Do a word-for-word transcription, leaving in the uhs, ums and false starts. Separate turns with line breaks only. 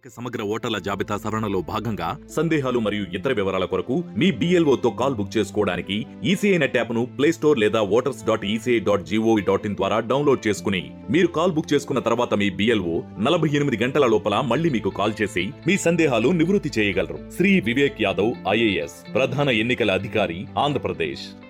ప్రత్యేక సమగ్ర ఓటర్ల జాబితా సవరణలో భాగంగా సందేహాలు మరియు ఇతర వివరాల కొరకు మీ బి ఎల్ ఓ తో కాల్ బుక్ చేసుకోవడానికి ఈసీఐ నెట్ యాప్ ను ప్లే స్టోర్ లేదా voters dot ECI dot GOV dot in ద్వారా డౌన్లోడ్ చేసుకుని మీరు కాల్ బుక్ చేసుకున్న తర్వాత మీ బి ఎల్ ఓ నలభై ఎనిమిది గంటల లోపల మళ్ళీ మీకు కాల్ చేసి మీ సందేహాలు నివృత్తి చేయగలరు. శ్రీ వివేక్ యాదవ్ ఐఏఎస్, ప్రధాన ఎన్నికల అధికారి, ఆంధ్రప్రదేశ్.